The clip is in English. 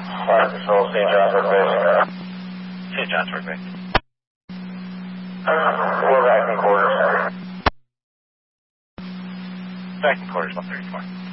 Fire Patrol, St. Johnsburg Base. St. Johnsburg Base. We're back in quarters. Back in quarters, 134.